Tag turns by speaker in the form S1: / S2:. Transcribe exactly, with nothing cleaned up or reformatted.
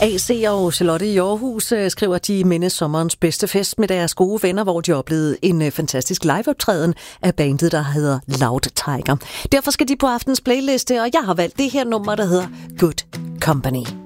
S1: A C og Charlotte i Aarhus skriver, at de mindes sommerens bedste fest med deres gode venner, hvor de oplevede en fantastisk liveoptræden af bandet, der hedder Loud Tiger. Derfor skal de på aftens playliste, og jeg har valgt det her nummer, der hedder Good Company.